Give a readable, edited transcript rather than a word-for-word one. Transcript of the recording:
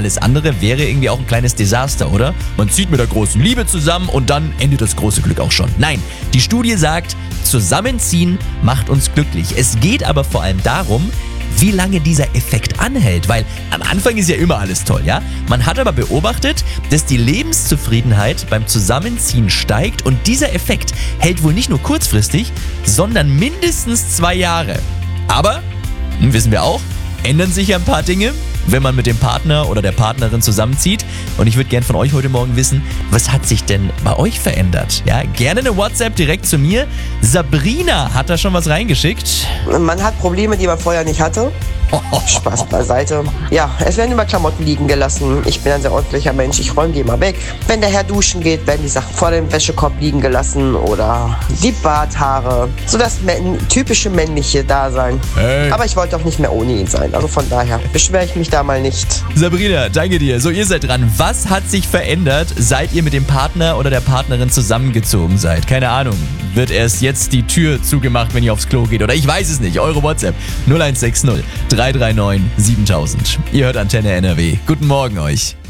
alles andere wäre irgendwie auch ein kleines Desaster, oder? Man zieht mit der großen Liebe zusammen und dann endet das große Glück auch schon. Nein, die Studie sagt, Zusammenziehen macht uns glücklich. Es geht aber vor allem darum, wie lange dieser Effekt anhält, weil am Anfang ist ja immer alles toll, ja? Man hat aber beobachtet, dass die Lebenszufriedenheit beim Zusammenziehen steigt und dieser Effekt hält wohl nicht nur kurzfristig, sondern mindestens 2 Jahre. Aber, wissen wir auch, ändern sich ja ein paar Dinge, wenn man mit dem Partner oder der Partnerin zusammenzieht. Und ich würde gerne von euch heute Morgen wissen, was hat sich denn bei euch verändert? Ja, gerne eine WhatsApp direkt zu mir. Sabrina hat da schon was reingeschickt. Man hat Probleme, die man vorher nicht hatte. Spaß beiseite. Ja, es werden immer Klamotten liegen gelassen. Ich bin ein sehr ordentlicher Mensch, ich räume die immer weg. Wenn der Herr duschen geht, werden die Sachen vor dem Wäschekorb liegen gelassen oder die Barthaare. So das typische männliche Dasein. Hey. Aber ich wollte auch nicht mehr ohne ihn sein. Also von daher beschwere ich mich da mal nicht. Sabrina, danke dir. So, ihr seid dran. Was hat sich verändert, seit ihr mit dem Partner oder der Partnerin zusammengezogen seid? Keine Ahnung. Wird erst jetzt die Tür zugemacht, wenn ihr aufs Klo geht? Oder ich weiß es nicht. Eure WhatsApp 0160 339 7000. Ihr hört Antenne NRW. Guten Morgen euch.